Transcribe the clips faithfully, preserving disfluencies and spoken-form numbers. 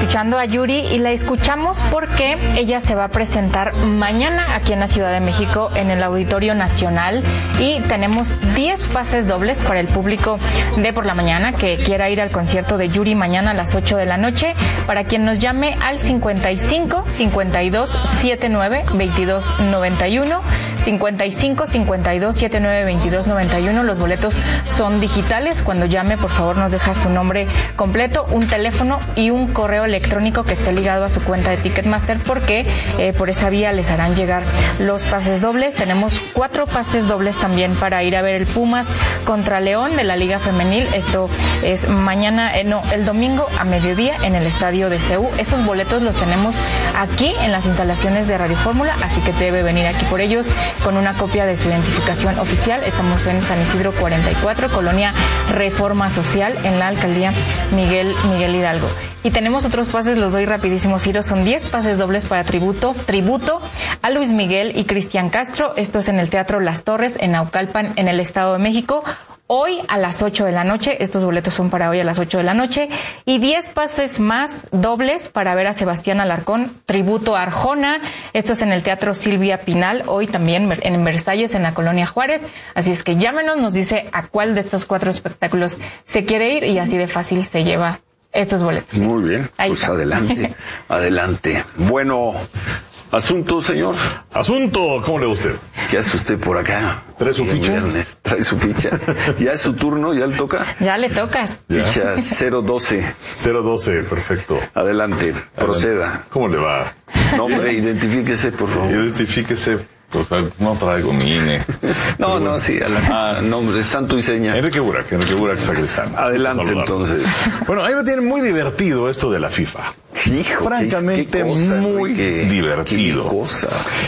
escuchando a Yuri y la escuchamos porque ella se va a presentar mañana aquí en la Ciudad de México en el Auditorio Nacional y tenemos diez pases dobles para el público de por la mañana que quiera ir al concierto de Yuri mañana a las ocho de la noche. Para quien nos llame al cincuenta y cinco, cincuenta y dos, setenta y nueve, veintidós noventa y uno, cincuenta y cinco, cincuenta y dos, setenta y nueve, veintidós noventa y uno. Los boletos son digitales. Cuando llame, por favor, nos deja su nombre completo, un teléfono y un correo electrónico que esté ligado a su cuenta de Ticketmaster, porque eh, por esa vía les harán llegar los pases dobles. Tenemos cuatro pases dobles también para ir a ver el Pumas contra León de la Liga Femenil. Esto es mañana, eh, no, el domingo a mediodía en el estadio de C U. Esos boletos los tenemos aquí en las instalaciones de Radio Fórmula, así que debe venir aquí por ellos con una copia de su identificación oficial. Estamos en San Isidro cuarenta y cuatro, Colonia Reforma Social, en la alcaldía Miguel, Miguel Hidalgo. Y tenemos otros pases, los doy rapidísimo, Ciro. Son diez pases dobles para tributo, tributo a Luis Miguel y Cristian Castro. Esto es en el Teatro Las Torres, en Naucalpan, en el Estado de México. Hoy a las ocho de la noche, estos boletos son para hoy a las ocho de la noche, y diez pases más dobles para ver a Sebastián Alarcón, tributo a Arjona. Esto es en el Teatro Silvia Pinal, hoy también en Versalles, en la Colonia Juárez. Así es que llámenos, nos dice a cuál de estos cuatro espectáculos se quiere ir y así de fácil se lleva estos boletos. Muy bien, ahí pues está. adelante, adelante. Bueno, asunto, señor. Asunto, ¿cómo le va usted? ¿Qué hace usted por acá? ¿Trae su ficha? Viernes, trae su ficha. ¿Ya es su turno? ¿Ya le toca? Ya le tocas. Ficha cero doce. cero doce, perfecto. Adelante, proceda. Adelante. ¿Cómo le va? Nombre, identifíquese, por favor. Identifíquese. Pues no traigo mi I N E. No, bueno. no, sí, a la, ah, nombre, santo y seña. Enrique Burak, Enrique Burak, sacristán. Adelante, entonces. Bueno, a mí me tiene muy divertido esto de la FIFA. Hijo, francamente, qué cosa, muy Enrique, divertido. Qué cosa.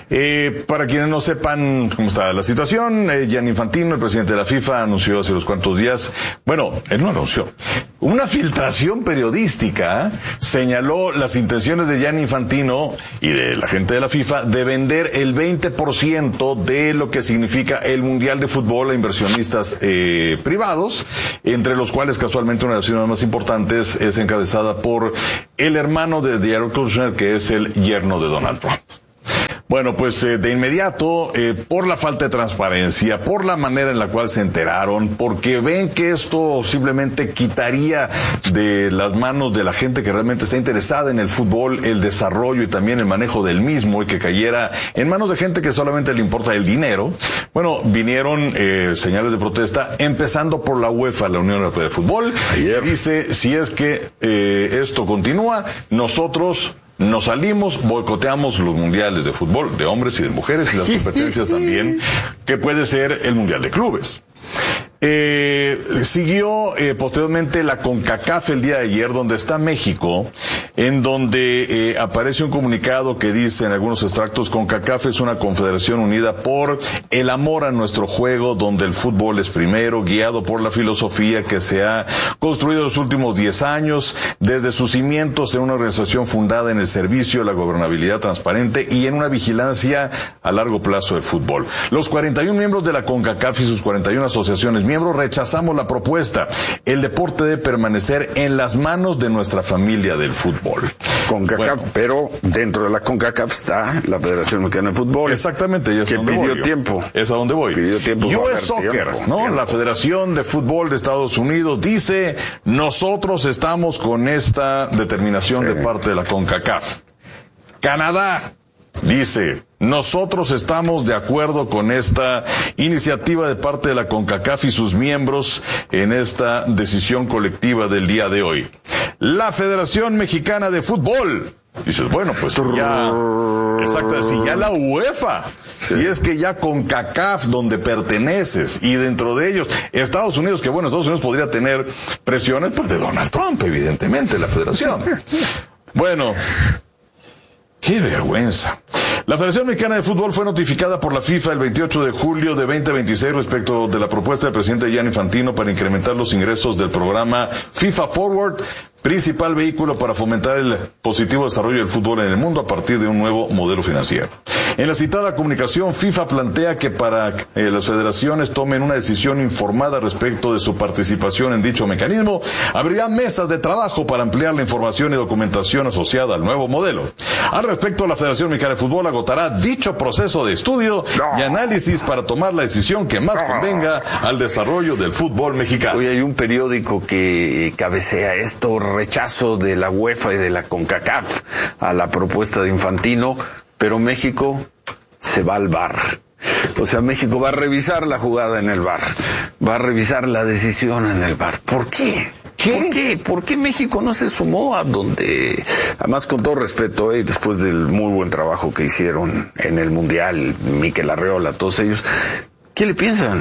Eh, para quienes no sepan cómo está la situación, eh, Gianni Infantino, el presidente de la FIFA, anunció hace unos cuantos días, bueno, él no anunció, una filtración periodística señaló las intenciones de Gianni Infantino y de la gente de la FIFA de vender el veinte por ciento de lo que significa el Mundial de Fútbol a inversionistas eh, privados, entre los cuales casualmente una de las firmas más importantes es encabezada por el hermano de Jared Kushner, que es el yerno de Donald Trump. Bueno, pues eh, de inmediato, eh, por la falta de transparencia, por la manera en la cual se enteraron, porque ven que esto simplemente quitaría de las manos de la gente que realmente está interesada en el fútbol, el desarrollo y también el manejo del mismo, y que cayera en manos de gente que solamente le importa el dinero. Bueno, vinieron eh, señales de protesta, empezando por la UEFA, la Unión Europea de Fútbol. Ayer dice, si es que eh, esto continúa, nosotros nos salimos, boicoteamos los mundiales de fútbol de hombres y de mujeres y las competencias también, que puede ser el mundial de clubes. Eh, siguió eh, posteriormente la CONCACAF el día de ayer, donde está México, en donde eh, aparece un comunicado que dice en algunos extractos: CONCACAF es una confederación unida por el amor a nuestro juego, donde el fútbol es primero, guiado por la filosofía que se ha construido en los últimos diez años, desde sus cimientos en una organización fundada en el servicio, la gobernabilidad transparente y en una vigilancia a largo plazo del fútbol. Los cuarenta y uno miembros de la CONCACAF y sus cuarenta y una asociaciones miembros rechazamos la propuesta. El deporte debe permanecer en las manos de nuestra familia del fútbol. CONCACAF, bueno, pero dentro de la CONCACAF está la Federación Mexicana de Fútbol. Exactamente, y es que donde pidió voy, tiempo. Es a donde voy. Pidió tiempo. U S Soccer, tiempo, ¿no? tiempo. La Federación de Fútbol de Estados Unidos dice, nosotros estamos con esta determinación sí. de parte de la CONCACAF. Canadá dice, nosotros estamos de acuerdo con esta iniciativa de parte de la CONCACAF y sus miembros en esta decisión colectiva del día de hoy. La Federación Mexicana de Fútbol. Dices, bueno, pues ya, exacto, si ya la UEFA, sí. si es que ya CONCACAF, donde perteneces, y dentro de ellos, Estados Unidos, que bueno, Estados Unidos podría tener presiones, pues de Donald Trump, evidentemente, la Federación. Bueno, ¡qué vergüenza! La Federación Mexicana de Fútbol fue notificada por la FIFA el veintiocho de julio de veinte veintiséis respecto de la propuesta del presidente Gianni Infantino para incrementar los ingresos del programa FIFA Forward, principal vehículo para fomentar el positivo desarrollo del fútbol en el mundo a partir de un nuevo modelo financiero. En la citada comunicación, FIFA plantea que para eh, las federaciones tomen una decisión informada respecto de su participación en dicho mecanismo, abrirá mesas de trabajo para ampliar la información y documentación asociada al nuevo modelo. Al respecto, la Federación Mexicana de Fútbol agotará dicho proceso de estudio y análisis para tomar la decisión que más convenga al desarrollo del fútbol mexicano. Hoy hay un periódico que cabecea esto, rechazo de la UEFA y de la CONCACAF a la propuesta de Infantino, pero México se va al V A R. O sea, México va a revisar la jugada en el V A R, va a revisar la decisión en el V A R. ¿Por qué? ¿Qué? ¿Por qué? ¿Por qué México no se sumó a donde, además con todo respeto, eh, después del muy buen trabajo que hicieron en el Mundial, Mikel Arreola, todos ellos, ¿qué le piensan?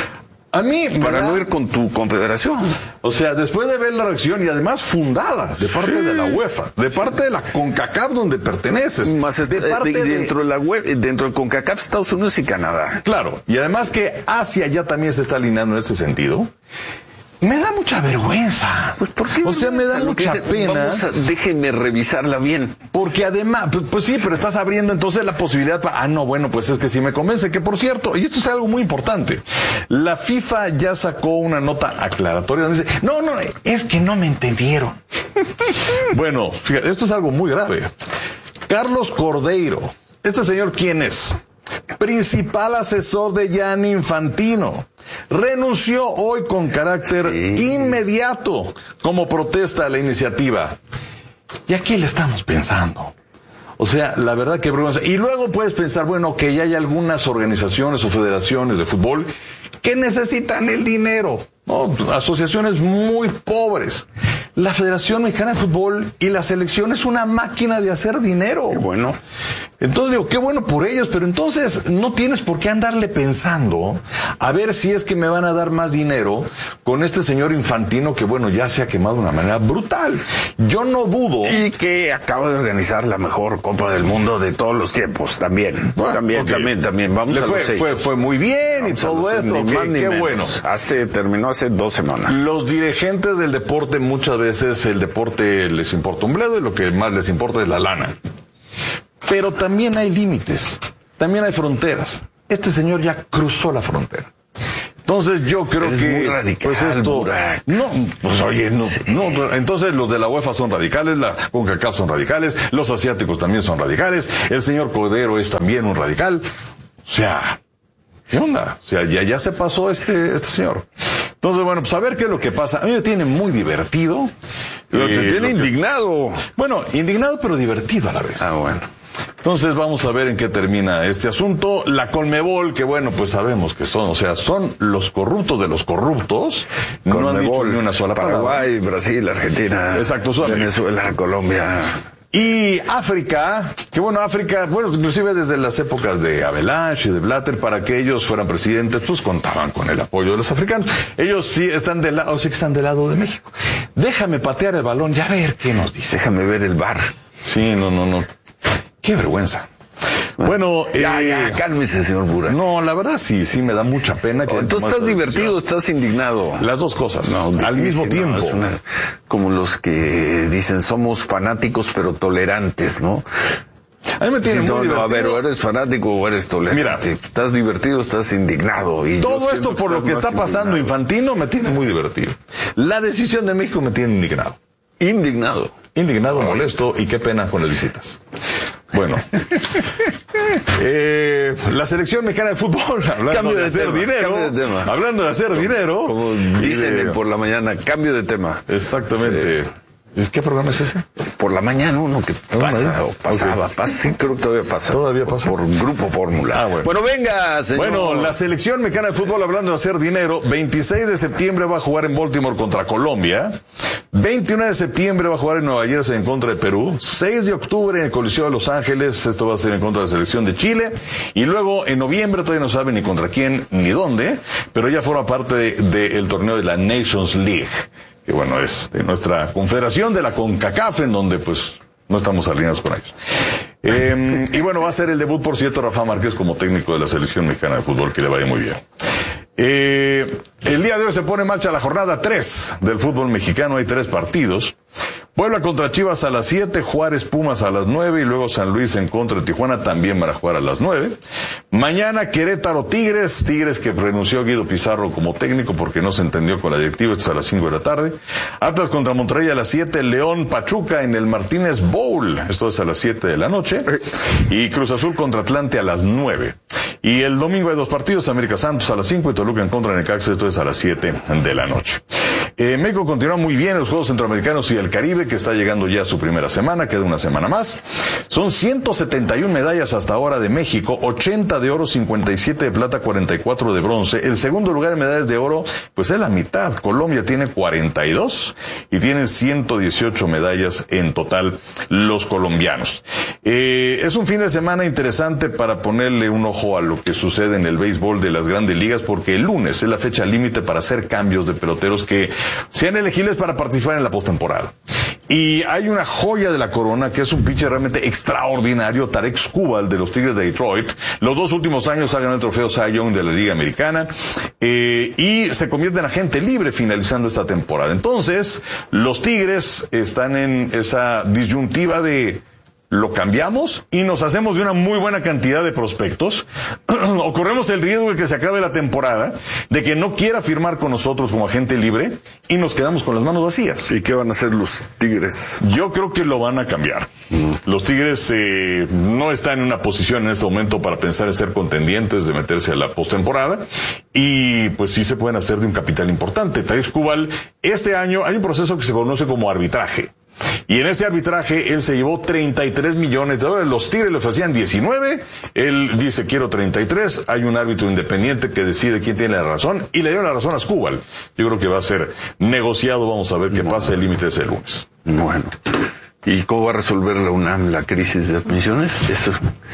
A mí, para ¿verdad? no ir con tu confederación. O sea, después de ver la reacción y además fundada de parte sí. de la UEFA, de parte de la CONCACAF donde perteneces, más de parte de, de, dentro de la web, dentro de CONCACAF, Estados Unidos y Canadá. Claro, y además que Asia ya también se está alineando en ese sentido. Me da mucha vergüenza. Pues ¿por qué? O sea, me da Lo mucha dice, pena. Vamos a, déjenme revisarla bien. Porque además, pues, pues sí, pero estás abriendo entonces la posibilidad para, ah, no, bueno, pues es que sí me convence. Que por cierto, y esto es algo muy importante, la FIFA ya sacó una nota aclaratoria donde dice, no, no, es que no me entendieron. Bueno, fíjate, esto es algo muy grave. Carlos Cordeiro, ¿este señor quién es? Principal asesor de Gianni Infantino, renunció hoy con carácter sí. inmediato como protesta a la iniciativa. Y aquí le estamos pensando. O sea, la verdad que vergüenza. Y luego puedes pensar, bueno, que ya hay algunas organizaciones o federaciones de fútbol que necesitan el dinero, ¿no? Asociaciones muy pobres. La Federación Mexicana de Fútbol y la selección es una máquina de hacer dinero. Qué bueno. Entonces digo, qué bueno por ellos, pero entonces no tienes por qué andarle pensando a ver si es que me van a dar más dinero con este señor Infantino que, bueno, ya se ha quemado de una manera brutal. Yo no dudo. Y que acaba de organizar la mejor Copa del Mundo de todos los tiempos, también. Bueno, también, okay. también, también. Vamos Le a fue, los hechos. Fue, fue muy bien. Vamos y todo esto. Ni Okay, más, ni qué menos. Bueno. Hace, terminó hace dos semanas. Los dirigentes del deporte, muchas veces el deporte les importa un bledo y lo que más les importa es la lana. Pero también hay límites, también hay fronteras. Este señor ya cruzó la frontera. Entonces yo creo es que muy radical, pues esto Burak. no, pues oye, no, sí. no, entonces los de la UEFA son radicales, la CONCACAF son radicales, los asiáticos también son radicales, el señor Cordero es también un radical. O sea, ¿qué onda? O sea, ya, ya se pasó este, este señor. Entonces, bueno, pues a ver qué es lo que pasa. A mí me tiene muy divertido. Pero eh, te tiene que... indignado. Bueno, indignado pero divertido a la vez. Ah, bueno. Entonces vamos a ver en qué termina este asunto. La Conmebol, que bueno, pues sabemos que son, o sea, son los corruptos de los corruptos. Conmebol, no han dicho ni una sola palabra. Paraguay, Brasil, Argentina. Exacto, suave. Venezuela, Colombia. Y África, que bueno, África, bueno, inclusive desde las épocas de Avalanche y de Blatter, para que ellos fueran presidentes, pues contaban con el apoyo de los africanos. Ellos sí están del lado, sí están del lado de México. Déjame patear el balón, ya ver qué nos dice. Déjame ver el V A R. Sí, no, no, no. Qué vergüenza. Bueno, ya, eh, ya, cálmese, señor Burak. No, la verdad sí, sí me da mucha pena. Que oh, entonces estás divertido, estás indignado. Las dos cosas, no, al mismo tiempo. No, es una, como los que dicen somos fanáticos pero tolerantes, ¿no? A mí me tiene sí, muy no, divertido. No, a ver, o eres fanático o eres tolerante. Mira, estás divertido, estás indignado. Y todo esto por lo que está pasando indignado. Infantino me tiene muy divertido. La decisión de México me tiene indignado. Indignado. Indignado, oh, molesto y qué pena con las visitas. Bueno, eh, la selección mexicana de fútbol, hablando cambio de, de hacer tema, dinero, cambio de tema. hablando de hacer como, dinero, como dicen de, por la mañana, cambio de tema. Exactamente. Sí. ¿Qué programa es ese? Por la mañana uno que pasa o pasaba, okay. pasa, sí creo que todavía pasa. Todavía pasa. Por, por Grupo Fórmula. Ah, bueno. bueno, venga, señor. Bueno, la selección mexicana de fútbol, hablando de hacer dinero, veintiséis de septiembre va a jugar en Baltimore contra Colombia, veintiuno de septiembre va a jugar en Nueva Jersey en contra de Perú, seis de octubre en el Coliseo de Los Ángeles, esto va a ser en contra de la selección de Chile, y luego en noviembre todavía no saben ni contra quién ni dónde, pero ya forma parte del de, de torneo de la Nations League. Que bueno, es de nuestra confederación de la CONCACAF, en donde pues no estamos alineados con ellos. Eh, y bueno, va a ser el debut, por cierto, Rafa Márquez como técnico de la selección mexicana de fútbol, que le vaya muy bien. Eh, el día de hoy se pone en marcha la jornada tres del fútbol mexicano, hay tres partidos. Puebla contra Chivas a las siete, Juárez Pumas a las nueve y luego San Luis en contra de Tijuana también van a jugar a las nueve. Mañana Querétaro Tigres, Tigres que renunció Guido Pizarro como técnico porque no se entendió con la directiva, esto es a las cinco de la tarde. Atlas contra Monterrey a las siete, León Pachuca en el Martínez Bowl, esto es a las siete de la noche, y Cruz Azul contra Atlante a las nueve. Y el domingo hay dos partidos, América Santos a las cinco y Toluca en contra de Necaxa, esto es a las siete de la noche. Eh, México continúa muy bien en los Juegos Centroamericanos y el Caribe, que está llegando ya a su primera semana, queda una semana más. Son ciento setenta y una medallas hasta ahora de México, ochenta de oro, cincuenta y siete de plata, cuarenta y cuatro de bronce. El segundo lugar en medallas de oro, pues es la mitad. Colombia tiene cuarenta y dos y tienen ciento dieciocho medallas en total los colombianos. Eh, es un fin de semana interesante para ponerle un ojo a lo que sucede en el béisbol de las grandes ligas, porque el lunes es la fecha límite para hacer cambios de peloteros que sean elegibles para participar en la postemporada. Y hay una joya de la corona que es un pitcher realmente extraordinario, Tarek Skubal de los Tigres de Detroit. Los dos últimos años ha ganado el trofeo Cy Young de la Liga Americana eh, y se convierte en agente libre finalizando esta temporada. Entonces, los Tigres están en esa disyuntiva de lo cambiamos y nos hacemos de una muy buena cantidad de prospectos, o corremos el riesgo de que se acabe la temporada, de que no quiera firmar con nosotros como agente libre y nos quedamos con las manos vacías. ¿Y qué van a hacer los Tigres? Yo creo que lo van a cambiar. Mm. Los Tigres eh, no están en una posición en este momento para pensar en ser contendientes de meterse a la postemporada y pues sí se pueden hacer de un capital importante. Tarek Skubal, este año hay un proceso que se conoce como arbitraje. Y en ese arbitraje él se llevó treinta y tres millones de dólares. Los Tigres le ofrecían diecinueve. Él dice quiero treinta y tres. Hay un árbitro independiente que decide quién tiene la razón. Y le dio la razón a Skubal. Yo creo que va a ser negociado. Vamos a ver qué bueno. pasa. El límite es el lunes. Bueno. ¿Y cómo va a resolver la UNAM la crisis de admisiones? Eso.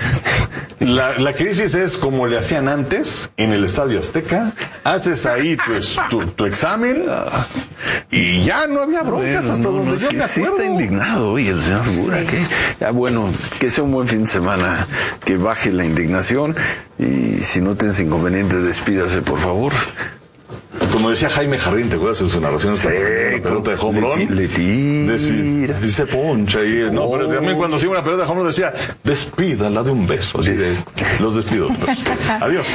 La, la crisis es como le hacían antes en el Estadio Azteca. Haces ahí pues, tu, tu examen y ya no había broncas bueno, hasta no, donde no, yo sí, me acuerdo. Sí está indignado hoy el señor Segura. Sí. Que, ya bueno, que sea un buen fin de semana, que baje la indignación y si no tienes inconveniente despídase por favor. Como decía Jaime Jarrín, ¿te acuerdas en su narración? Sí, la pelota de home run. Le tira. Y se poncha. Y, no, pero también cuando se iba una pelota de home run decía, despídala de un beso. Así de, los despido. Pues. Adiós.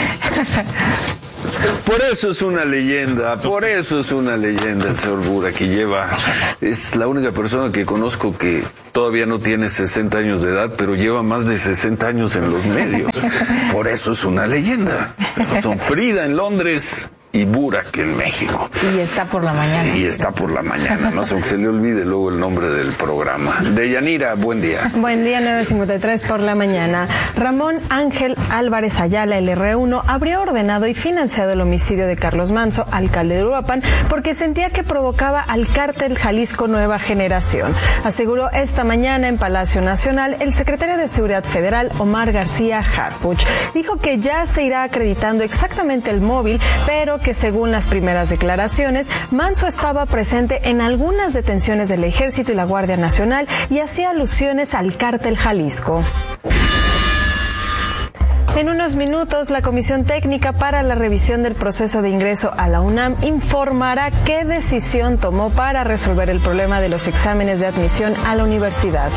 Por eso es una leyenda, por eso es una leyenda el señor Bura, que lleva, es la única persona que conozco que todavía no tiene sesenta años de edad, pero lleva más de sesenta años en los medios. Por eso es una leyenda. Son Frida en Londres y Burak en México. Y está por la mañana. Sí, y está por la mañana. No sé, que se le olvide luego el nombre del programa. Deyanira, buen día. Buen día, nueve cincuenta y tres por la mañana. Ramón Ángel Álvarez Ayala, el R uno, habría ordenado y financiado el homicidio de Carlos Manzo, alcalde de Uruapan, porque sentía que provocaba al cártel Jalisco Nueva Generación. Aseguró esta mañana en Palacio Nacional el secretario de Seguridad Federal, Omar García Harfuch. Dijo que ya se irá acreditando exactamente el móvil, pero que según las primeras declaraciones, Manzo estaba presente en algunas detenciones del Ejército y la Guardia Nacional y hacía alusiones al cártel Jalisco. En unos minutos, la Comisión Técnica para la Revisión del Proceso de Ingreso a la UNAM informará qué decisión tomó para resolver el problema de los exámenes de admisión a la universidad.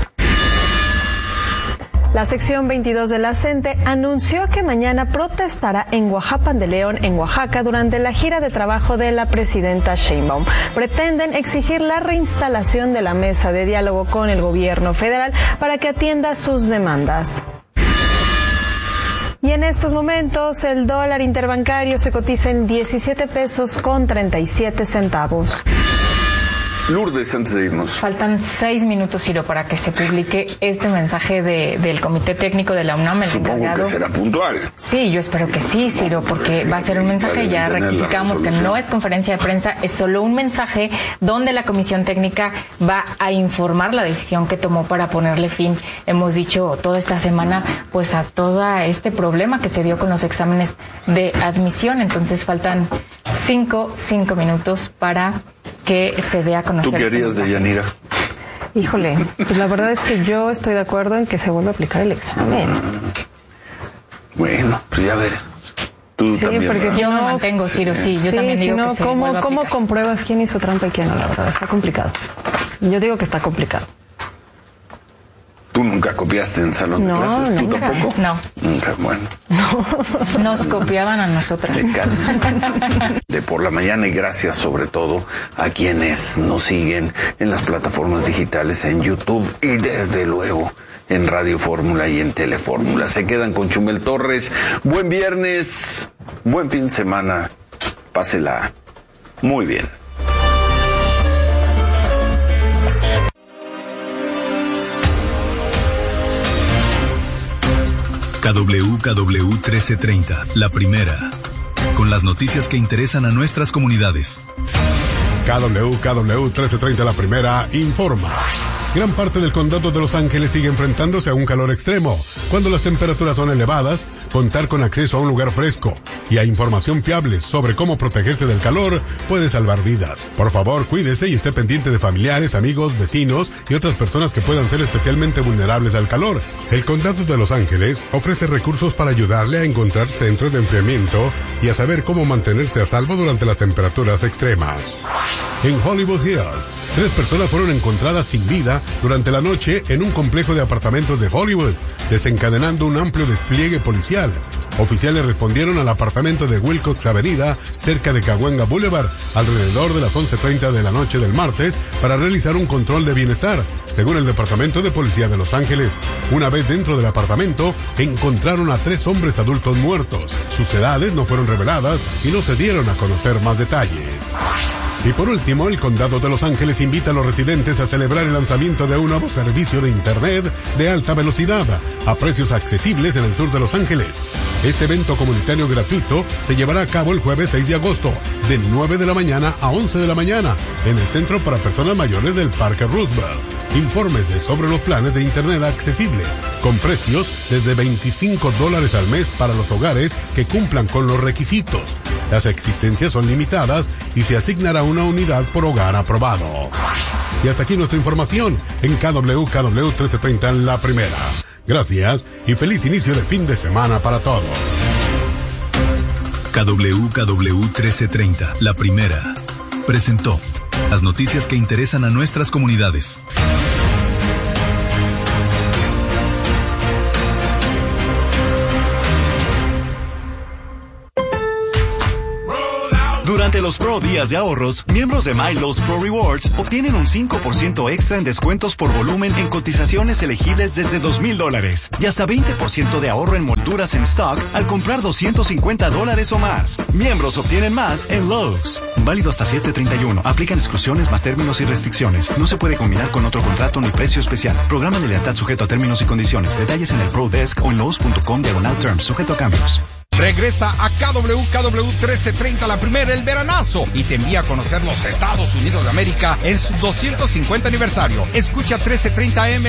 La sección veintidós de la CENTE anunció que mañana protestará en Oaxapan de León, en Oaxaca, durante la gira de trabajo de la presidenta Sheinbaum. Pretenden exigir la reinstalación de la mesa de diálogo con el gobierno federal para que atienda sus demandas. Y en estos momentos, el dólar interbancario se cotiza en diecisiete pesos con treinta y siete centavos. Lourdes, antes de irnos. Faltan seis minutos, Ciro, para que se publique este mensaje de, del Comité Técnico de la UNAM. El Supongo encargado. que será puntual. Sí, yo espero que sí, Ciro, porque va a ser un mensaje, ya rectificamos que no es conferencia de prensa, es solo un mensaje donde la Comisión Técnica va a informar la decisión que tomó para ponerle fin, hemos dicho toda esta semana, pues a todo este problema que se dio con los exámenes de admisión. Entonces faltan cinco, cinco minutos para que se dé a conocer. ¿Tú qué harías, Deyanira? Híjole, pues la verdad es que yo estoy de acuerdo en que se vuelva a aplicar el examen. Bueno, pues ya veremos. Tú Sí, también, porque ¿verdad? si Yo no, me mantengo, Ciro, sí. Yo sí, también si digo no, que se ¿cómo, vuelva a ¿cómo aplicar. compruebas quién hizo trampa y quién no? La verdad, está complicado. Yo digo que está complicado. ¿Tú nunca copiaste en salón No, de clases? ¿Tú nunca. tampoco? No. Nunca, bueno. Nos copiaban a nosotras. Te calma. De por la mañana y gracias sobre todo a quienes nos siguen en las plataformas digitales, en YouTube y desde luego en Radio Fórmula y en Telefórmula. Se quedan con Chumel Torres. Buen viernes, buen fin de semana. Pásela muy bien. K W K W trece treinta, la primera, con las noticias que interesan a nuestras comunidades. K W K W trece treinta, la primera, informa. Gran parte del condado de Los Ángeles sigue enfrentándose a un calor extremo. Cuando las temperaturas son elevadas, contar con acceso a un lugar fresco y a información fiable sobre cómo protegerse del calor puede salvar vidas. Por favor, cuídese y esté pendiente de familiares, amigos, vecinos y otras personas que puedan ser especialmente vulnerables al calor. El condado de Los Ángeles ofrece recursos para ayudarle a encontrar centros de enfriamiento y a saber cómo mantenerse a salvo durante las temperaturas extremas. En Hollywood Hills, tres personas fueron encontradas sin vida durante la noche en un complejo de apartamentos de Hollywood, desencadenando un amplio despliegue policial. Oficiales respondieron al apartamento de Wilcox Avenida, cerca de Cahuenga Boulevard, alrededor de las once treinta de la noche del martes, para realizar un control de bienestar. Según el Departamento de Policía de Los Ángeles, una vez dentro del apartamento, encontraron a tres hombres adultos muertos. Sus edades no fueron reveladas y no se dieron a conocer más detalles. Y por último, el Condado de Los Ángeles invita a los residentes a celebrar el lanzamiento de un nuevo servicio de Internet de alta velocidad a precios accesibles en el sur de Los Ángeles. Este evento comunitario gratuito se llevará a cabo el jueves seis de agosto, de nueve de la mañana a once de la mañana, en el Centro para Personas Mayores del Parque Roosevelt. Infórmese sobre los planes de Internet accesible, con precios desde veinticinco dólares al mes para los hogares que cumplan con los requisitos. Las existencias son limitadas y se asignará una unidad por hogar aprobado. Y hasta aquí nuestra información en K W K W trece treinta, la primera. Gracias y feliz inicio de fin de semana para todos. K W K W trece treinta, la primera, presentó las noticias que interesan a nuestras comunidades. Durante los Pro Días de Ahorros, miembros de MyLowe's Pro Rewards obtienen un cinco por ciento extra en descuentos por volumen en cotizaciones elegibles desde dos mil dólares y hasta veinte por ciento de ahorro en molduras en stock al comprar doscientos cincuenta dólares o más. Miembros obtienen más en Lowe's. Válido hasta siete treinta y uno. Aplican exclusiones más términos y restricciones. No se puede combinar con otro contrato ni precio especial. Programa de lealtad sujeto a términos y condiciones. Detalles en el Pro Desk o en lowes punto com diagonal terms. Sujeto a cambios. Regresa a K W K W trece treinta, la primera, el veranazo, y te envía a conocer los Estados Unidos de América en su doscientos cincuenta aniversario. Escucha trece treinta A M